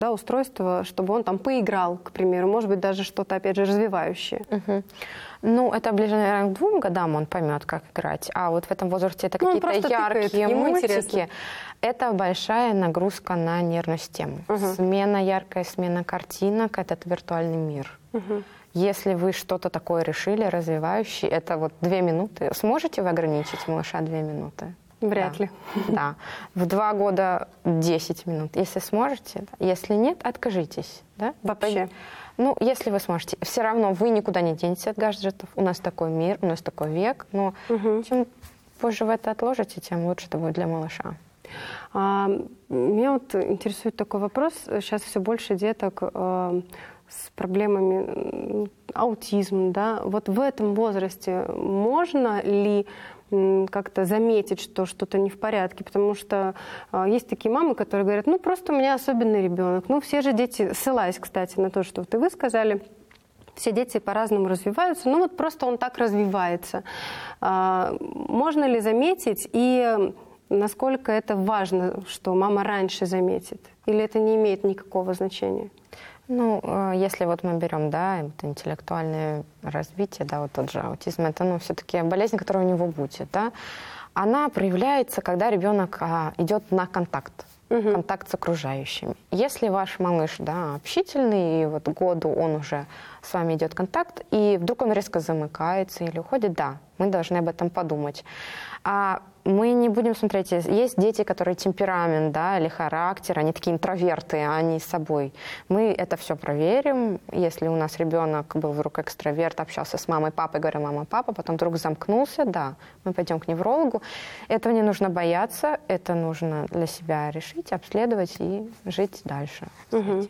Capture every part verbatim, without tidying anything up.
да, устройство, чтобы он там поиграл, к примеру, может быть, даже что-то, опять же, развивающее. Угу. Ну, это ближе, наверное, к двум годам он поймет, как играть. А вот в этом возрасте это ну, какие-то яркие тыкает, мультики. Это большая нагрузка на нервную систему. Угу. Смена яркая, смена картинок – этот виртуальный мир. Угу. Если вы что-то такое решили, развивающее, это вот две минуты. Сможете вы ограничить малыша две минуты? Вряд да. ли. Да. В два года десять минут. Если сможете, да. Если нет, откажитесь. Да? Вообще. Ну, если вы сможете. Все равно вы никуда не денетесь от гаджетов. У нас такой мир, у нас такой век. Но угу. чем позже вы это отложите, тем лучше это будет для малыша. А, меня вот интересует такой вопрос. Сейчас все больше деток э, с проблемами аутизма. Да? Вот в этом возрасте можно ли как-то заметить, что что-то не в порядке, потому что э, есть такие мамы, которые говорят, ну просто у меня особенный ребенок. Ну все же дети, ссылаясь, кстати, на то, что вот и вы сказали, все дети по-разному развиваются, ну вот просто он так развивается. Э, можно ли заметить и насколько это важно, что мама раньше заметит? Или это не имеет никакого значения? Ну, если вот мы берем, да, это интеллектуальное развитие, да, вот тот же аутизм, это, ну, все-таки болезнь, которая у него будет, да, она проявляется, когда ребенок а, идет на контакт, угу. контакт с окружающими. Если ваш малыш, да, общительный, и вот году он уже с вами идет контакт, и вдруг он резко замыкается или уходит, да, мы должны об этом подумать. А мы не будем смотреть, есть дети, которые темперамент, да, или характер, они такие интроверты, они с собой. Мы это все проверим. Если у нас ребенок был вдруг экстраверт, общался с мамой, папой, говорил мама, папа, потом вдруг замкнулся, да, мы пойдем к неврологу. Этого не нужно бояться, это нужно для себя решить, обследовать и жить дальше. Угу.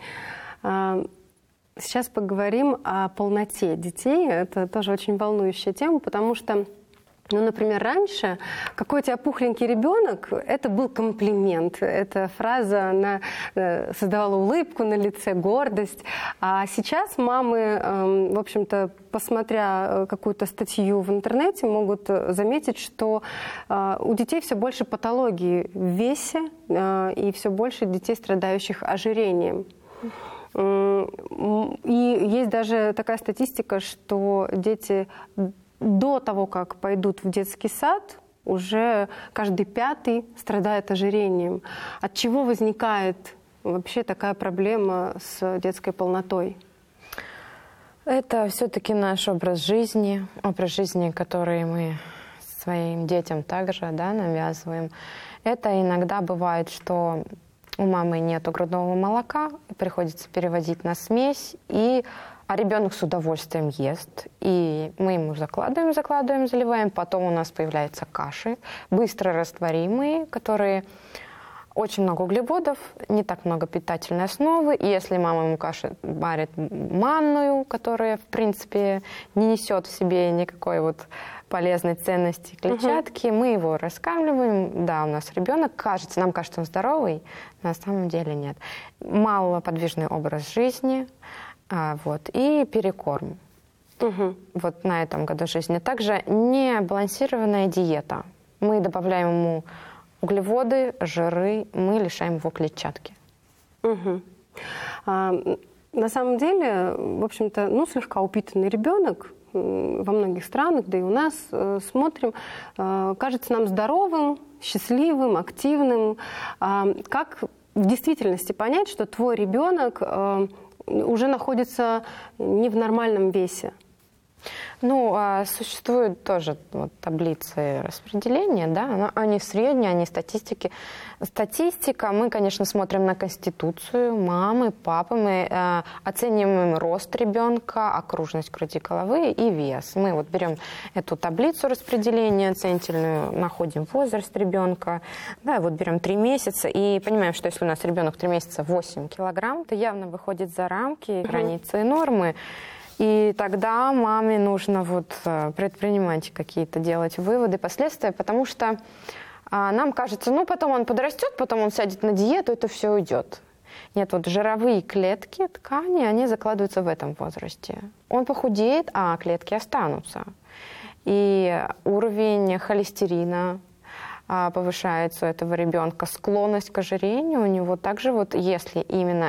Сейчас поговорим о полноте детей. Это тоже очень волнующая тема, потому что, ну, например, раньше «какой у тебя пухленький ребенок» — это был комплимент. Эта фраза, она создавала улыбку на лице, гордость. А сейчас мамы, в общем-то, посмотря какую-то статью в интернете, могут заметить, что у детей все больше патологий в весе и все больше детей, страдающих ожирением. И есть даже такая статистика, что дети до того, как пойдут в детский сад, уже каждый пятый страдает ожирением. От чего возникает вообще такая проблема с детской полнотой? Это все-таки наш образ жизни, образ жизни, который мы своим детям также, да, навязываем. Это иногда бывает, что у мамы нет грудного молока, приходится переводить на смесь, и, а ребенок с удовольствием ест. И мы ему закладываем, закладываем, заливаем. Потом у нас появляются каши, быстро растворимые, которые очень много углеводов, не так много питательной основы. И если мама ему каши варит манную, которая, в принципе, не несет в себе никакой вот полезной ценности клетчатки, угу. мы его раскармливаем. Да, у нас ребенок, кажется, нам кажется, он здоровый, на самом деле нет. Малоподвижный образ жизни, а, вот, и перекорм. Угу. Вот на этом году жизни. Также небалансированная диета. Мы добавляем ему углеводы, жиры, мы лишаем его клетчатки. Угу. А, на самом деле, в общем-то, ну, слегка упитанный ребенок во многих странах, да и у нас, э, смотрим, э, кажется нам здоровым, счастливым, активным. Э, как в действительности понять, что твой ребенок э, уже находится не в нормальном весе? Ну, существуют тоже вот таблицы распределения, да, они средние, они статистики. Статистика, мы, конечно, смотрим на конституцию мамы, папы, мы э, оцениваем рост ребенка, окружность груди, головы и вес. Мы вот берем эту таблицу распределения оценительную, находим возраст ребенка, да, вот берем три месяца и понимаем, что если у нас ребенок три месяца восемь килограмм, то явно выходит за рамки, границы и нормы. И тогда маме нужно вот предпринимать какие-то, делать выводы, последствия, потому что а, нам кажется, ну потом он подрастет, потом он сядет на диету, это все уйдет. Нет, вот жировые клетки, ткани, они закладываются в этом возрасте. Он похудеет, а клетки останутся. И уровень холестерина повышается у этого ребенка, склонность к ожирению у него также, вот если именно